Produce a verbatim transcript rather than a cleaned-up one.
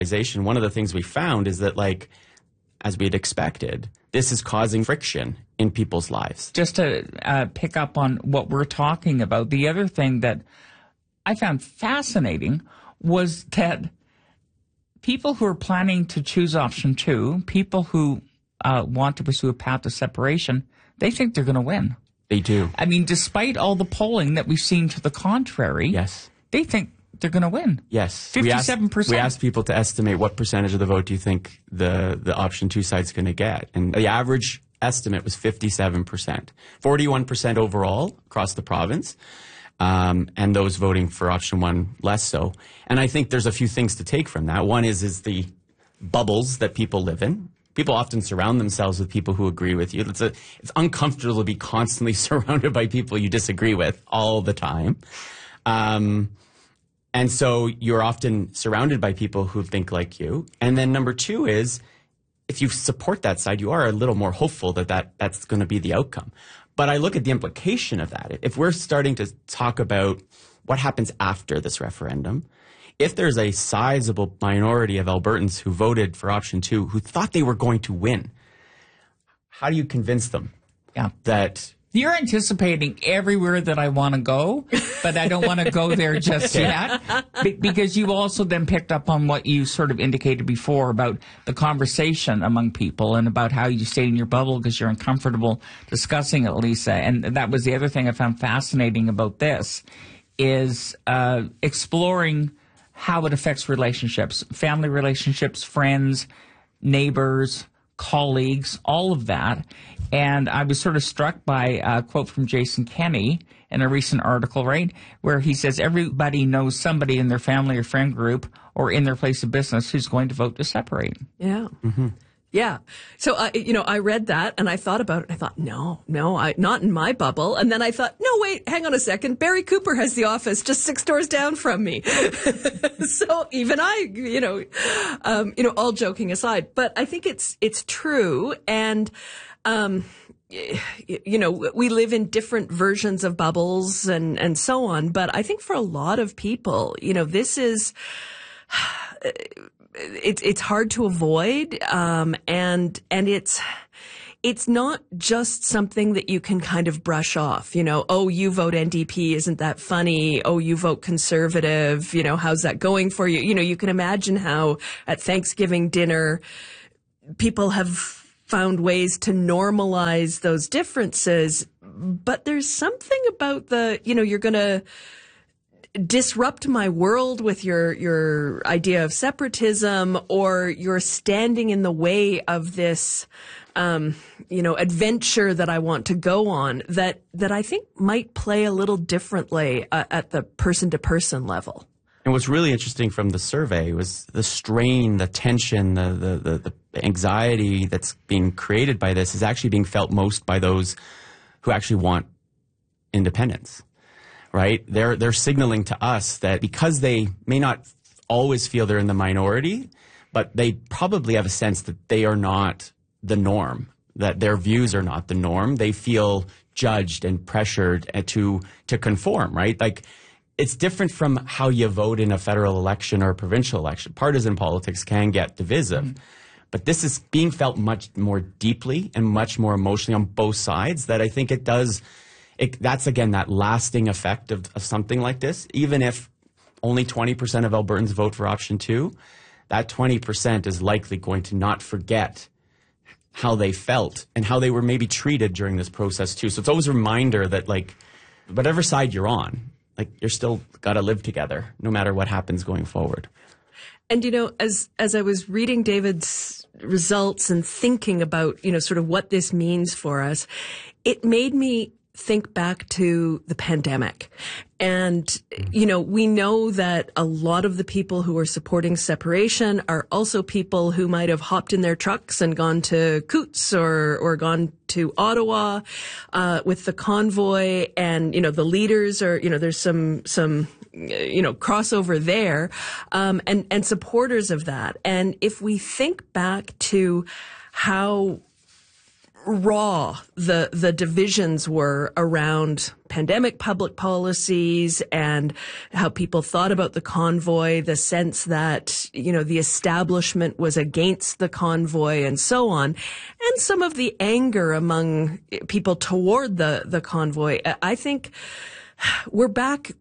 One of the things we found is that, like, as we had expected, this is causing friction in people's lives. Just to uh, pick up on what we're talking about, the other thing that I found fascinating was that people who are planning to choose option two, people who uh, want to pursue a path to separation, they think they're going to win. They do. I mean, despite all the polling that we've seen to the contrary, yes, they think they're going to win. Yes. fifty-seven percent. We asked, we asked people to estimate what percentage of the vote do you think the, the option two side's going to get. And the average estimate was fifty-seven percent. forty-one percent overall across the province. Um, and those voting for option one less so. And I think there's a few things to take from that. One is, is the bubbles that people live in. People often surround themselves with people who agree with you. It's a, it's uncomfortable to be constantly surrounded by people you disagree with all the time. Um, And so you're often surrounded by people who think like you. And then number two is, if you support that side, you are a little more hopeful that, that that's going to be the outcome. But I look at the implication of that. If we're starting to talk about what happens after this referendum, if there's a sizable minority of Albertans who voted for option two, who thought they were going to win, how do you convince them yeah. that... You're anticipating everywhere that I want to go, but I don't want to go there just yet. Be- because you also then picked up on what you sort of indicated before about the conversation among people and about how you stay in your bubble because you're uncomfortable discussing it, Lisa. And that was the other thing I found fascinating about this, is uh, exploring how it affects relationships, family relationships, friends, neighbors, colleagues, all of that. And I was sort of struck by a quote from Jason Kenney in a recent article, right, where he says everybody knows somebody in their family or friend group or in their place of business who's going to vote to separate. Yeah. Mm-hmm. Yeah. So, I, you know, I read that and I thought about it. I thought, no, no, I, not in my bubble. And then I thought, no, wait, hang on a second. Barry Cooper has the office just six doors down from me. So even I, you know, um, you know, all joking aside, but I think it's, it's true. And, um, you know, we live in different versions of bubbles and, and so on. But I think for a lot of people, you know, this is, it's, it's hard to avoid. Um, and, and it's, it's not just something that you can kind of brush off, you know, oh, you vote N D P, isn't that funny? Oh, you vote Conservative, you know, how's that going for you? You know, you can imagine how at Thanksgiving dinner, people have found ways to normalize those differences. But there's something about the, you know, you're going to disrupt my world with your, your idea of separatism, or you're standing in the way of this, um, you know, adventure that I want to go on, that, that I think might play a little differently uh, at the person to person level. And what's really interesting from the survey was the strain, the tension, the, the, the, the anxiety that's being created by this is actually being felt most by those who actually want independence, right? They're, they're signaling to us that because they may not always feel they're in the minority, but they probably have a sense that they are not the norm, that their views are not the norm. They feel judged and pressured to, to conform, right? Like, it's different from how you vote in a federal election or a provincial election. Partisan politics can get divisive, mm-hmm. but this is being felt much more deeply and much more emotionally on both sides, that I think it does, it, that's again that lasting effect of, of something like this. Even if only twenty percent of Albertans vote for option two, that twenty percent is likely going to not forget how they felt and how they were maybe treated during this process too. So it's always a reminder that, like, whatever side you're on, like, you're still got to live together no matter what happens going forward. And, you know, as, as I was reading David's results and thinking about, you know, sort of what this means for us, it made me think back to the pandemic. And, you know, we know that a lot of the people who are supporting separation are also people who might have hopped in their trucks and gone to Coutts or, or gone to Ottawa, uh, with the convoy. And, you know, the leaders are, you know, there's some, some, you know, crossover there, um, and, and supporters of that. And if we think back to how raw the the divisions were around pandemic public policies and how people thought about the convoy, the sense that, you know, the establishment was against the convoy and so on, and some of the anger among people toward the, the convoy. I think we're back